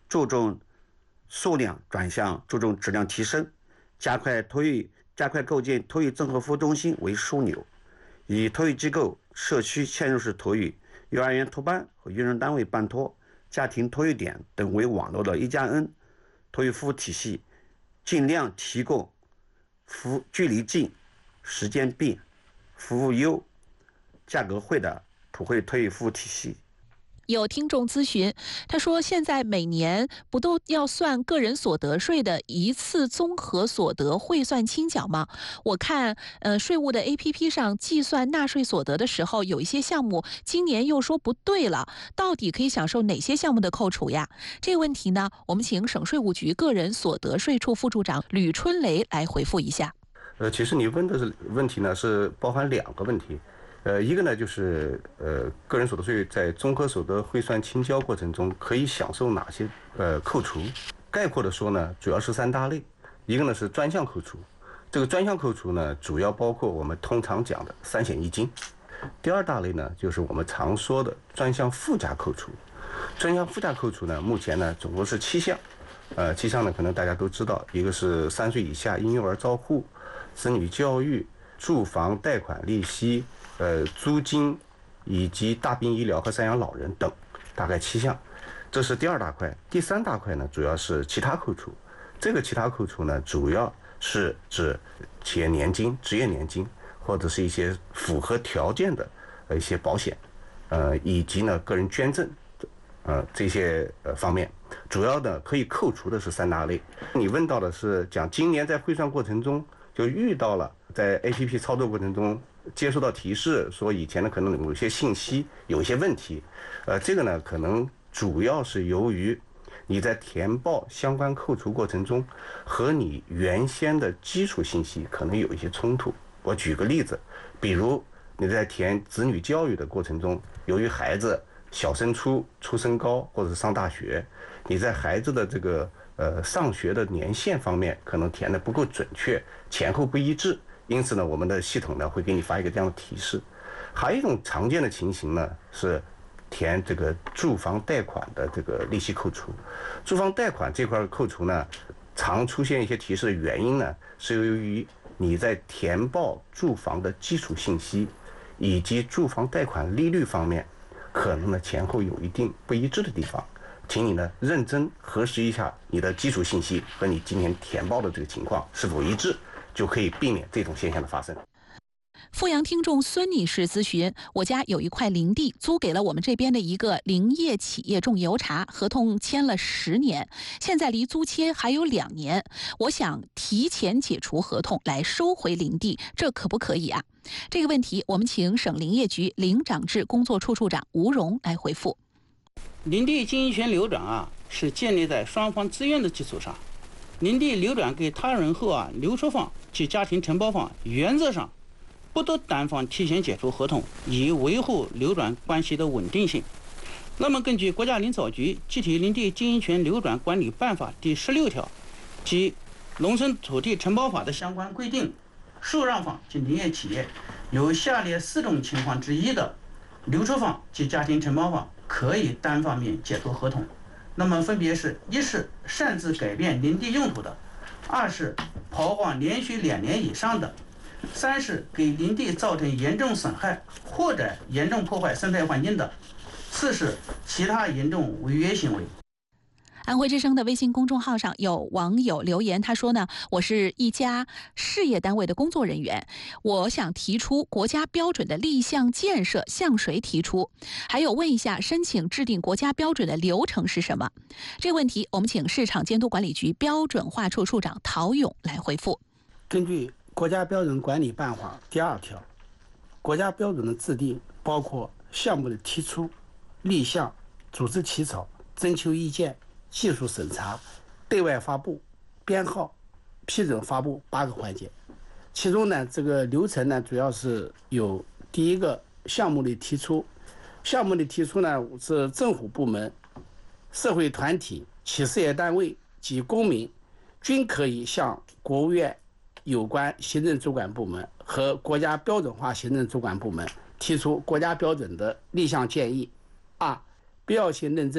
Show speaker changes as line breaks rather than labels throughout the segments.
注重数量转向注重质量提升，加快构建托育综合服务中心为枢纽，以托育机构、社区嵌入式托育、幼儿园托班和用人单位办托、家庭托育点等为网络的1+N托育服务体系，尽量提供距离近、时间便、服务优、价格惠的普惠托育服务体系。
有听众咨询，他说现在每年不都要算个人所得税的一次综合所得汇算清缴吗？我看税务的 APP 上计算纳税所得的时候，有一些项目今年又说不对了，到底可以享受哪些项目的扣除呀？这个问题呢，我们请省税务局个人所得税处副处长吕春雷来回复一下。
其实你问的问题呢是包含2个问题。一个呢就是个人所得税在综合所得汇算清交过程中可以享受哪些扣除？概括的说呢，主要是3大类。一个呢是专项扣除，这个专项扣除呢主要包括我们通常讲的3险1金。第2大类呢就是我们常说的专项附加扣除。专项附加扣除呢，目前呢总共是7项。7项呢可能大家都知道，一个是3岁以下婴幼儿照护、子女教育、住房贷款利息。租金以及大病医疗和赡养老人等，大概7项，这是第2大块。第3大块呢，主要是其他扣除。这个其他扣除呢，主要是指企业年金、职业年金，或者是一些符合条件的一些保险，以及呢个人捐赠，这些方面，主要的可以扣除的是3大类。你问到的是讲今年在汇算过程中就遇到了在 APP 操作过程中。接收到提示说以前呢可能有些信息有一些问题，这个呢可能主要是由于你在填报相关扣除过程中和你原先的基础信息可能有一些冲突。我举个例子，比如你在填子女教育的过程中，由于孩子小升初、初升高或者上大学，你在孩子的这个上学的年限方面可能填的不够准确，前后不一致。因此呢，我们的系统呢会给你发一个这样的提示。还有一种常见的情形呢是填这个住房贷款的这个利息扣除。住房贷款这块扣除呢，常出现一些提示的原因呢，是由于你在填报住房的基础信息以及住房贷款利率方面，可能呢前后有一定不一致的地方。请你呢认真核实一下你的基础信息和你今年填报的这个情况是否一致。就可以避免这种现象的发生。
阜阳听众孙女士咨询：我家有一块林地，租给了我们这边的一个林业企业种油茶，合同签了10年，现在离租期还有2年，我想提前解除合同来收回林地，这可不可以啊？这个问题，我们请省林业局林长制工作处处长吴荣来回复。
林地经营权流转是建立在双方自愿的基础上。林地流转给他人后留出方及家庭承包方原则上不得单方提前解除合同，以维护流转关系的稳定性。那么根据国家林草局集体林地经营权流转管理办法第16条及农村土地承包法的相关规定，受让方及林业企业有下列4种情况之一的，留出方及家庭承包方可以单方面解除合同。那么分别是：一是擅自改变林地用途的；2是刨荒连续2年以上的；3是给林地造成严重损害或者严重破坏生态环境的；4是其他严重违约行为。
安徽之声的微信公众号上有网友留言，他说呢，我是一家事业单位的工作人员，我想提出国家标准的立项建设向谁提出？还有问一下，申请制定国家标准的流程是什么？这个问题我们请市场监督管理局标准化处处长陶勇来回复。
根据国家标准管理办法第2条，国家标准的制定包括项目的提出、立项、组织起草、征求意见、技术审查、对外发布、编号、批准发布8个环节。其中呢，这个流程呢，主要是有第一个项目的提出。项目的提出呢，是政府部门、社会团体、企事业单位及公民均可以向国务院有关行政主管部门和国家标准化行政主管部门提出国家标准的立项建议。2、必要性认证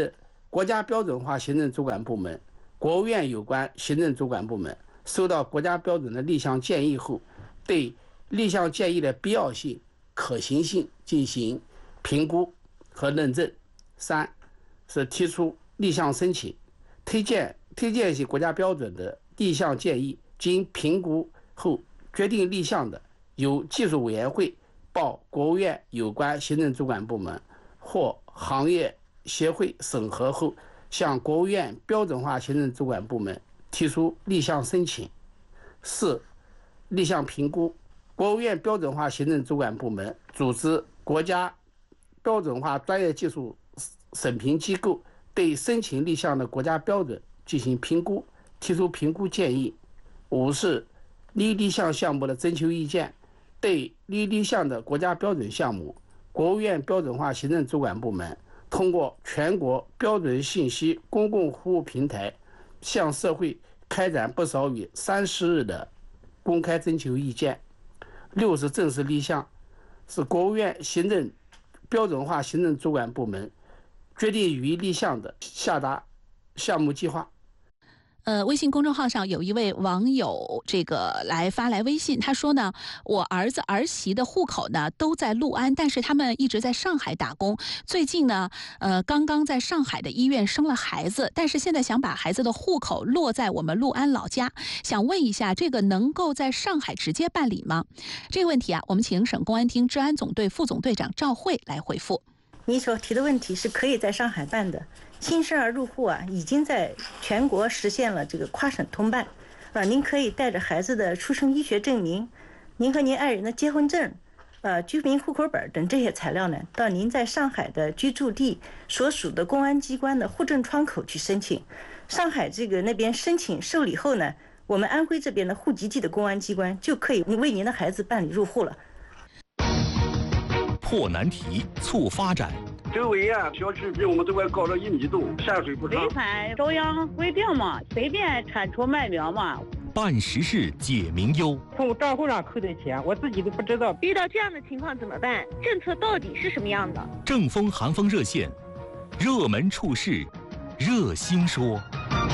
国家标准化行政主管部门、国务院有关行政主管部门收到国家标准的立项建议后，对立项建议的必要性、可行性进行评估和论证。3是提出立项申请，推荐系国家标准的立项建议经评估后决定立项的，由技术委员会报国务院有关行政主管部门或行业协会审核后，向国务院标准化行政主管部门提出立项申请。4立项评估，国务院标准化行政主管部门组织国家标准化专业技术审评机构对申请立项的国家标准进行评估，提出评估建议。5是拟立项项目的征求意见，对拟立项的国家标准项目，国务院标准化行政主管部门通过全国标准信息公共服务平台向社会开展不少于30日的公开征求意见。6是正式立项，是国务院标准化行政主管部门决定予以立项的，下达项目计划。
微信公众号上有一位网友发来微信，他说呢，我儿子儿媳的户口呢都在六安，但是他们一直在上海打工。最近呢，刚刚在上海的医院生了孩子，但是现在想把孩子的户口落在我们六安老家，想问一下，这个能够在上海直接办理吗？这个问题啊，我们请省公安厅治安总队副总队长赵慧来回复。
你所提的问题是可以在上海办的。新生儿入户啊，已经在全国实现了这个跨省通办，您可以带着孩子的出生医学证明、您和您爱人的结婚证、居民户口本等这些材料呢，到您在上海的居住地所属的公安机关的户政窗口去申请。上海那边申请受理后呢，我们安徽这边的户籍地的公安机关就可以为您的孩子办理入户了。
破难题，促发展。
周围啊，小区比我们这块高了1米多，下水不畅。
违反中央规定嘛，随便铲除麦苗嘛。
办实事解民忧。
从账户上扣的钱，我自己都不知道。
遇到这样的情况怎么办？政策到底是什么样的？
正风寒风热线，热门处事，热心说。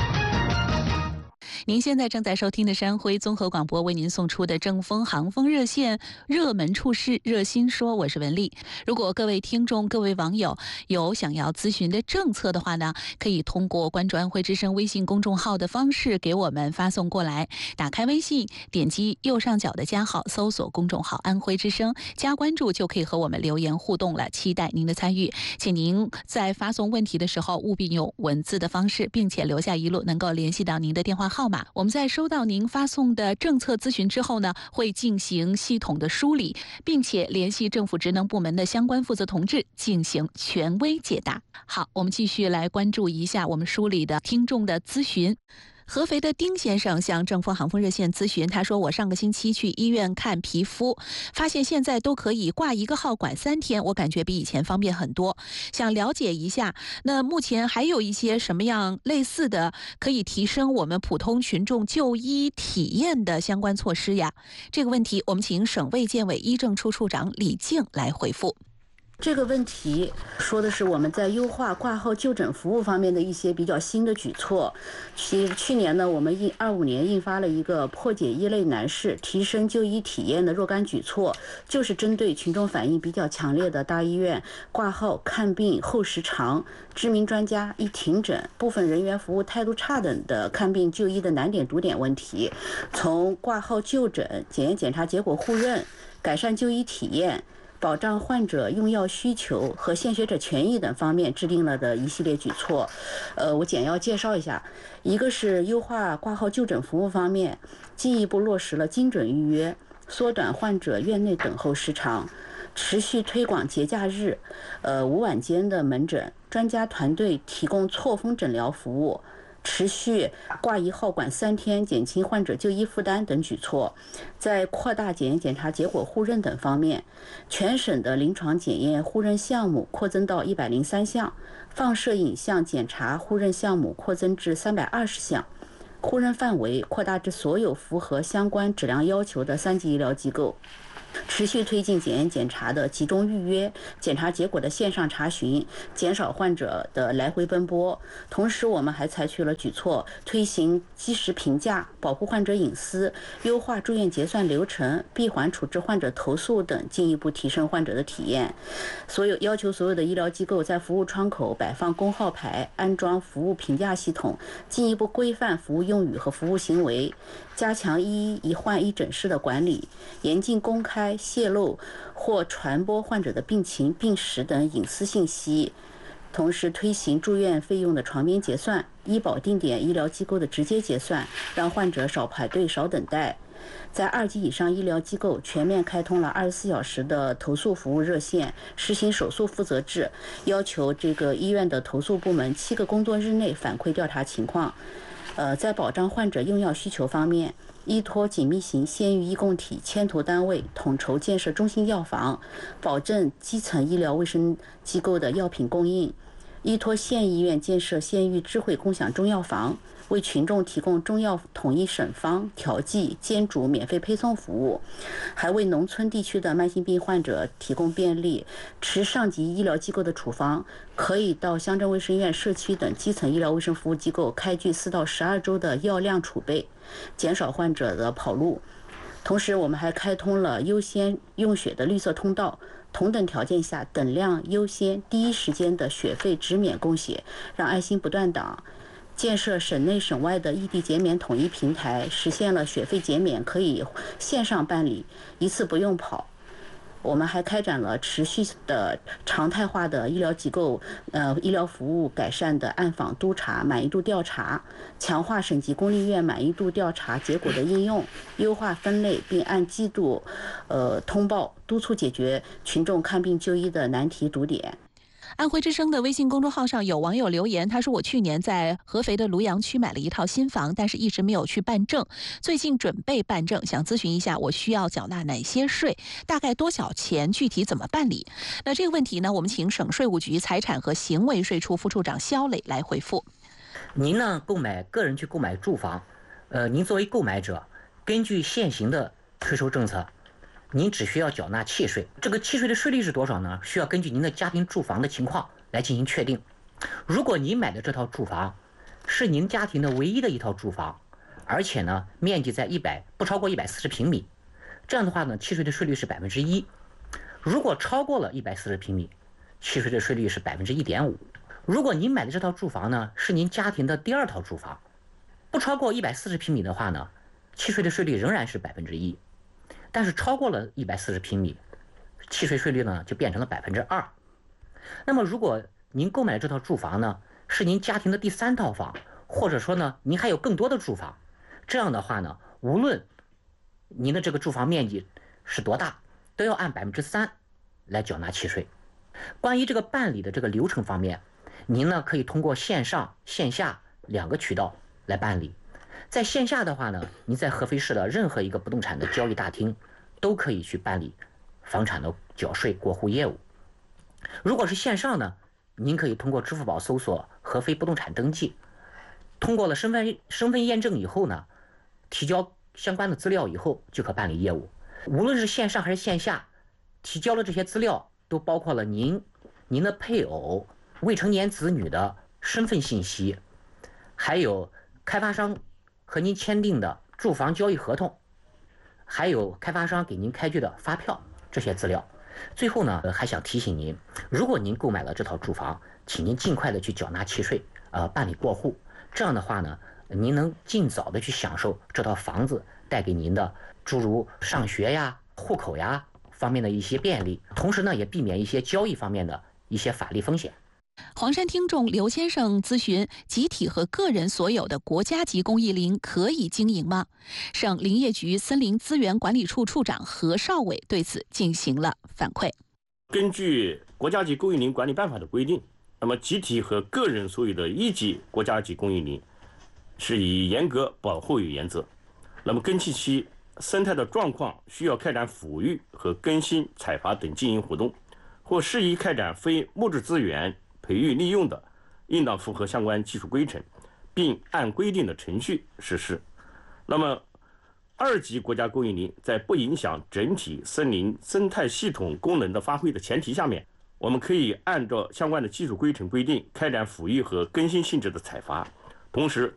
您现在正在收听的是安徽综合广播为您送出的正风航风热线热门处事热心说，我是文丽。如果各位听众各位网友有想要咨询的政策的话呢，可以通过关注安徽之声微信公众号的方式给我们发送过来。打开微信，点击右上角的加号，搜索公众号安徽之声，加关注就可以和我们留言互动了，期待您的参与。请您在发送问题的时候务必用文字的方式，并且留下一路能够联系到您的电话号码。我们在收到您发送的政策咨询之后呢，会进行系统的梳理，并且联系政府职能部门的相关负责同志进行权威解答。好，我们继续来关注一下我们梳理的听众的咨询。合肥的丁先生向正风航风热线咨询，他说我上个星期去医院看皮肤，发现现在都可以挂1个号管3天，我感觉比以前方便很多，想了解一下，那目前还有一些什么样类似的可以提升我们普通群众就医体验的相关措施呀？这个问题我们请省卫健委医政处处长李静来回复。
这个问题说的是我们在优化挂号就诊服务方面的一些比较新的举措。去年呢，我们25年印发了一个破解医类难事、提升就医体验的若干举措，就是针对群众反映比较强烈的大医院挂号看病候时长、知名专家一停诊、部分人员服务态度差等的看病就医的难点堵点问题，从挂号就诊、检验检查结果互认、改善就医体验、保障患者用药需求和献血者权益等方面制定了的一系列举措。我简要介绍一下。一个是优化挂号就诊服务方面，进一步落实了精准预约，缩短患者院内等候时长，持续推广节假日午晚间的门诊，专家团队提供错峰诊疗服务，持续挂1号管3天，减轻患者就医负担等举措。在扩大检验检查结果互认等方面，全省的临床检验互认项目扩增到103项，放射影像检查互认项目扩增至320项，互认范围扩大至所有符合相关质量要求的3级医疗机构。 持续推进检验检查的集中预约、检查结果的线上查询，减少患者的来回奔波。同时，我们还采取了举措，推行及时评价、保护患者隐私、优化住院结算流程、闭环处置患者投诉等，进一步提升患者的体验。要求所有的医疗机构在服务窗口摆放工号牌，安装服务评价系统，进一步规范服务用语和服务行为，加强一患一诊室的管理，严禁公开泄露或传播患者的病情、病史等隐私信息。同时推行住院费用的床边结算、医保定点医疗机构的直接结算，让患者少排队、少等待。在2级以上医疗机构全面开通了24小时的投诉服务热线，实行手术负责制，要求这个医院的投诉部门7个工作日内反馈调查情况。在保障患者用药需求方面，依托紧密型县域医共体牵头单位统筹建设中心药房，保证基层医疗卫生机构的药品供应；依托县医院建设县域智慧共享中药房，为群众提供中药统一审方、调剂、煎煮免费配送服务，还为农村地区的慢性病患者提供便利。持上级医疗机构的处方，可以到乡镇卫生院、社区等基层医疗卫生服务机构开具4到12周的药量储备，减少患者的跑路。同时，我们还开通了优先用血的绿色通道，同等条件下等量优先、第一时间的血费直免供血，让爱心不断档。建设省内省外的异地减免统一平台，实现了血费减免可以线上办理，一次不用跑。我们还开展了持续的常态化的医疗机构医疗服务改善的暗访督查、满意度调查，强化省级公立医院满意度调查结果的应用，优化分类并按季度通报，督促解决群众看病就医的难题堵点。
安徽之声的微信公众号上有网友留言，他说我去年在合肥的庐阳区买了一套新房，但是一直没有去办证，最近准备办证，想咨询一下我需要缴纳哪些税，大概多少钱，具体怎么办理。那这个问题呢，我们请省税务局财产和行为税处副处长肖磊来回复。
您呢个人去购买住房，您作为购买者，根据现行的税收政策，您只需要缴纳契税。这个契税的税率是多少呢？需要根据您的家庭住房的情况来进行确定。如果您买的这套住房是您家庭的唯一的一套住房，而且呢面积在不超过140平米，这样的话呢，契税的税率是1%。如果超过了140平米，契税的税率是1.5%。如果您买的这套住房呢是您家庭的第2套住房，不超过140平米的话呢，契税的税率仍然是1%。但是超过了140平米，契税税率呢就变成了2%。那么如果您购买的这套住房呢是您家庭的第3套房，或者说呢您还有更多的住房，这样的话呢，无论您的这个住房面积是多大，都要按3%来缴纳契税。关于这个办理的这个流程方面，您呢可以通过线上线下2个渠道来办理。在线下的话呢，您在合肥市的任何一个不动产的交易大厅都可以去办理房产的缴税过户业务。如果是线上呢，您可以通过支付宝搜索合肥不动产登记，通过了身份验证以后呢，提交相关的资料以后就可办理业务。无论是线上还是线下，提交的这些资料都包括了您的配偶、未成年子女的身份信息，还有开发商和您签订的住房交易合同，还有开发商给您开具的发票，这些资料。最后呢，还想提醒您，如果您购买了这套住房，请您尽快的去缴纳契税，办理过户。这样的话呢，您能尽早的去享受这套房子带给您的诸如上学呀、户口呀方面的一些便利，同时呢，也避免一些交易方面的一些法律风险。
黄山听众刘先生咨询：集体和个人所有的国家级公益林可以经营吗？省林业局森林资源管理处处长何少伟对此进行了反馈。
根据国家级公益林管理办法的规定，那么集体和个人所有的1级国家级公益林是以严格保护为原则。那么根据其生态的状况，需要开展抚育和更新、采伐等经营活动，或适宜开展非物质资源培育利用的，应当符合相关技术规程，并按规定的程序实施。那么 2级国家公园林在不影响整体森林生态系统功能的发挥的前提下面，我们可以按照相关的技术规程规定开展抚育和更新性质的采伐，同时